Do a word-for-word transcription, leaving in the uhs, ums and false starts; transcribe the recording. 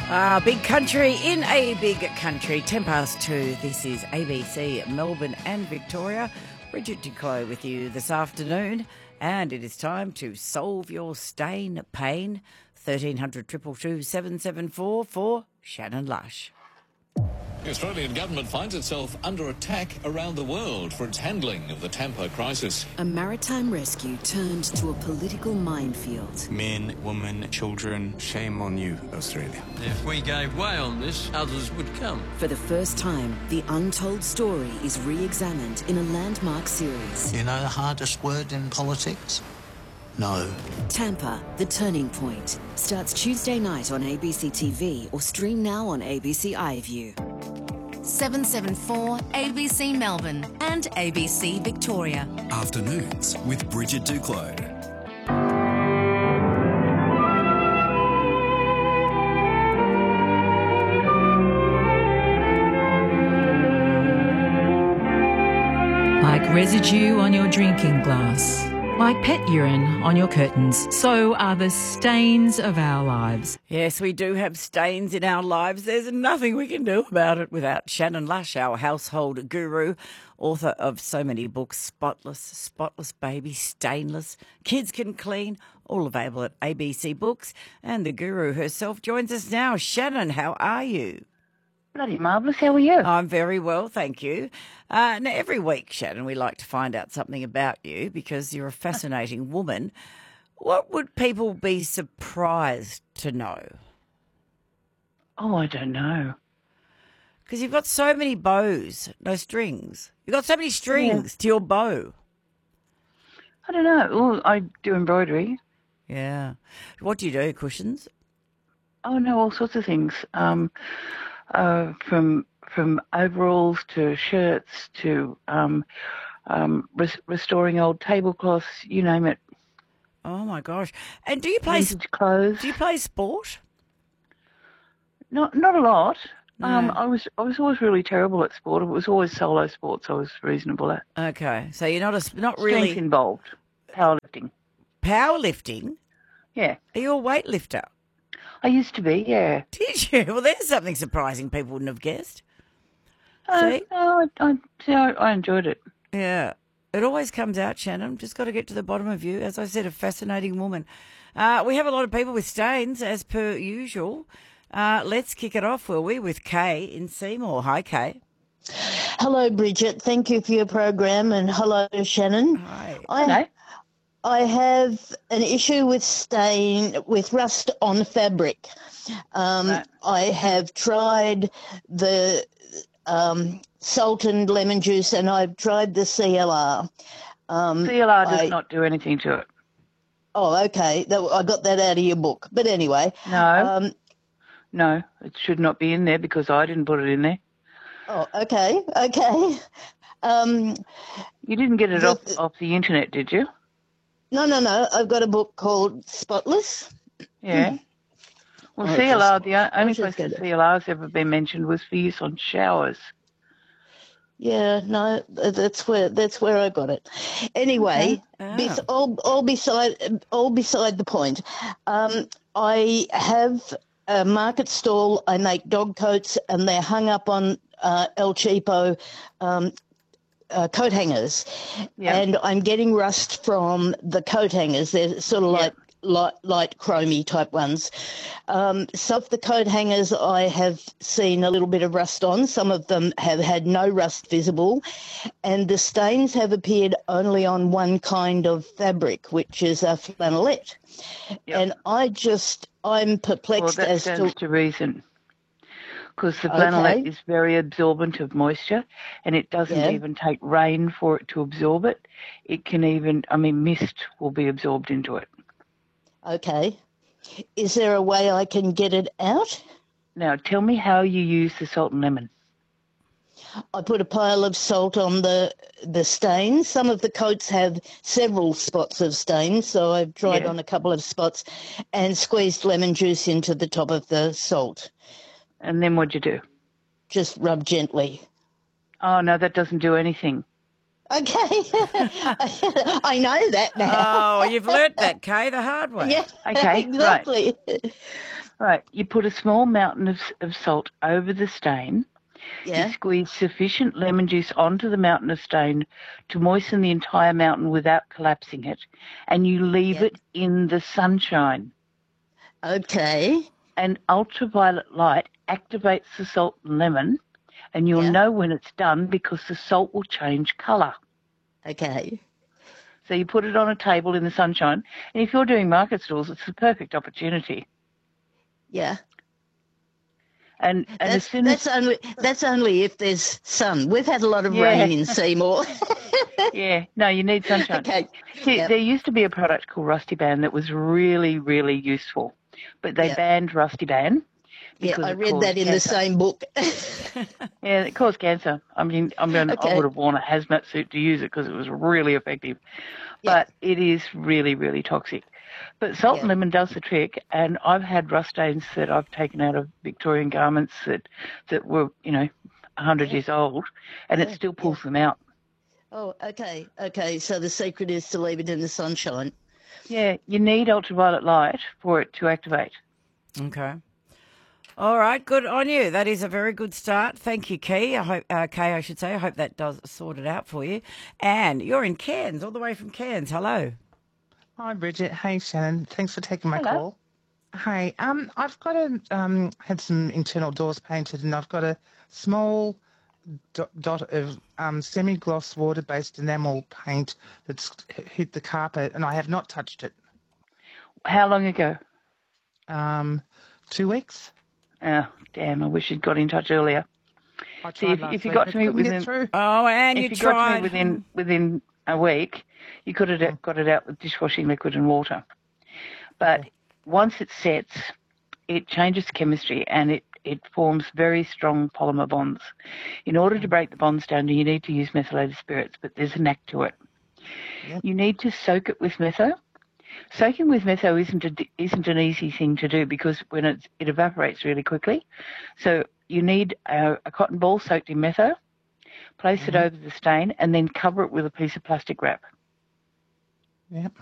Ah, big country in a big country. ten past two. This is A B C Melbourne and Victoria. Bridget Duclos with you this afternoon. And it is time to solve your stain pain. thirteen hundred, two two two, seven seven four for Shannon Lush. The Australian government finds itself under attack around the world for its handling of the Tampa crisis. A maritime rescue turned to a political minefield. Men, women, children, shame on you, Australia. If we gave way on this, others would come. For the first time, the untold story is re-examined in a landmark series. You know the hardest word in politics? No. Tampa, The Turning Point, starts Tuesday night on A B C T V or stream now on A B C iView. seven seven four A B C Melbourne and A B C Victoria. Afternoons with Bridget Duclos. Like residue on your drinking glass, like pet urine on your curtains, so are the stains of our lives. Yes, we do have stains in our lives. There's nothing we can do about it without Shannon Lush, our household guru, author of so many books, Spotless, Spotless Baby, Stainless, Kids Can Clean, all available at A B C Books. And the guru herself joins us now. Shannon, how are you? Bloody marvellous. How are you? I'm very well, thank you. Uh, now, every week, Shannon, we like to find out something about you because you're a fascinating woman. What would people be surprised to know? Oh, I don't know. Because you've got so many bows, no strings. You've got so many strings yeah. to your bow. I don't know. Well, I do embroidery. Yeah. What do you do? Cushions? Oh, no, all sorts of things. Um, uh, from from overalls to shirts to um, um, res- restoring old tablecloths, you name it. Oh my gosh! And do you play vintage clothes? Do you play sport? Not not a lot. No. Um, I was I was always really terrible at sport. It was always solo sports I was reasonable at. Okay, so you're not a not Strength really involved. Powerlifting. Powerlifting? Yeah. Are you a weightlifter? I used to be, yeah. Did you? Well, there's something surprising people wouldn't have guessed. Uh, See? No, I, I, I enjoyed it. Yeah. It always comes out, Shannon. Just got to get to the bottom of you. As I said, a fascinating woman. Uh, we have a lot of people with stains, as per usual. Uh, let's kick it off, will we, with Kay in Seymour. Hi, Kay. Hello, Bridget. Thank you for your program, and hello, Shannon. Hi. I, Hello. I have an issue with stain, with rust on fabric. Um, Right. I have tried the um, salt and lemon juice, and I've tried the C L R. Um, C L R does I- not do anything to it. Oh, okay. That, I got that out of your book. But anyway. No. Um, No, it should not be in there because I didn't put it in there. oh, okay. Okay. Um, You didn't get it The- off, off the internet, did you? no, no, no. I've got a book called Spotless. Yeah. Well, Oh, C L R, just- the o- only just place get that it. C L R's ever been mentioned was for use on showers. Yeah, no, th- that's where that's where I got it. Anyway, Okay. bes- Ah. all all beside all beside the point. Um, I have a market stall. I make dog coats, and they're hung up on uh, El Cheapo um, uh, coat hangers. Yeah. And I'm getting rust from the coat hangers. They're sort of Yeah. like light, light chromy type ones. Um, some of the coat hangers I have seen a little bit of rust on. Some of them have had no rust visible. And the stains have appeared only on one kind of fabric, which is a flannelette. Yep. And I just, I'm Well, perplexed that as stands to... to reason. Because the flannelette Okay. is very absorbent of moisture, and it doesn't Yeah. even take rain for it to absorb it. It can even, I mean, mist will be absorbed into it. Okay. Is there a way I can get it out? Now, tell me how you use the salt and lemon. I put a pile of salt on the the stains. Some of the coats have several spots of stains, so I've tried Yeah. on a couple of spots and squeezed lemon juice into the top of the salt. And then what'd you do? Just rub gently. Oh, no, that doesn't do anything. Okay. I know that now. Oh, you've learnt that, Kay, the hard way. Yeah, Okay, exactly. Right. You put a small mountain of, of salt over the stain. Yeah. You squeeze sufficient lemon juice onto the mountain of stain to moisten the entire mountain without collapsing it, and you leave Yep. it in the sunshine. Okay. And ultraviolet light activates the salt and lemon, and you'll Yeah. know when it's done because the salt will change colour. Okay. So you put it on a table in the sunshine, and if you're doing market stalls, it's the perfect opportunity. Yeah. And, and as That's, soon as that's only that's only if there's sun. We've had a lot of Yeah. rain in Seymour. yeah, no, you need sunshine. Okay. See, Yep. there used to be a product called Rusty Ban that was really, really useful, but they Yep. banned Rusty Ban. Yeah, because I it read caused that in the cancer. same book. Yeah, it caused cancer. I mean, I mean, Okay. I would have worn a hazmat suit to use it because it was really effective. Yeah. But it is really, really toxic. But salt Yeah. and lemon does the trick, and I've had rust stains that I've taken out of Victorian garments that that were, you know, a hundred Yeah. years old, and it Yeah, still pulls them out. Oh, okay. Okay. So the secret is to leave it in the sunshine. Yeah, you need ultraviolet light for it to activate. Okay. All right, good on you. That is a very good start. Thank you, Kay. I hope, uh, Kay, I should say. I hope that does sort it out for you. And you're in Cairns, all the way from Cairns. Hello. Hi, Bridget. Hey, Shannon. Thanks for taking my Hello. call. Hi. Um, I've got a um had some internal doors painted, and I've got a small dot, dot of um semi-gloss water-based enamel paint that's hit the carpet, and I have not touched it. How long ago? Um, two weeks. Oh, damn, I wish you'd got in touch earlier. I See, tried if, last if you week, got but to me couldn't get within, through. Oh, and if you you got to tried. me within within a week, you could have got it out with dishwashing liquid and water. But Okay. once it sets, it changes chemistry and it, it forms very strong polymer bonds. In order to break the bonds down, you need to use methylated spirits, but there's a knack to it. Yep. You need to soak it with metho. Soaking with metho isn't a, isn't an easy thing to do because when it's, it evaporates really quickly. So you need a, a cotton ball soaked in metho, place it over the stain, and then cover it with a piece of plastic wrap. Yep.